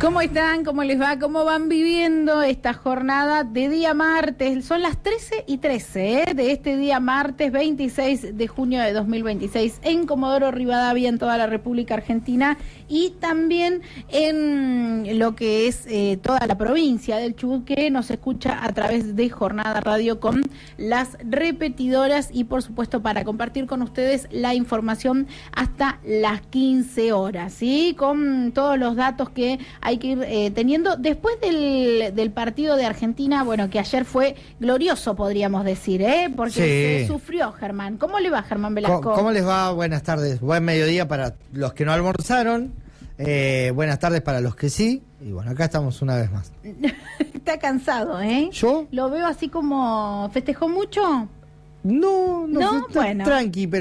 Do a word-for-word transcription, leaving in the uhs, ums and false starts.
¿Cómo están? ¿Cómo les va? ¿Cómo van viviendo esta jornada de día martes? Son las trece y trece ¿eh? de este día martes veintiséis de junio de dos mil veintiséis en Comodoro Rivadavia, en toda la República Argentina y también en lo que es eh, toda la provincia del Chubut, que nos escucha a través de Jornada Radio con las repetidoras y por supuesto para compartir con ustedes la información hasta las quince horas, ¿sí? Con todos los datos que hay que ir eh, teniendo después del, del partido de Argentina, bueno, que ayer fue glorioso, podríamos decir, ¿eh? Porque sí. se sufrió, Germán. ¿Cómo le va, Germán Velasco? ¿Cómo, ¿Cómo les va? Buenas tardes. Buen mediodía para los que no almorzaron. Eh, buenas tardes para los que sí. Y bueno, acá estamos una vez más. Está cansado, ¿eh? ¿Yo? Lo veo así como... ¿Festejó mucho? No, no, no, fue bueno. tranqui, pero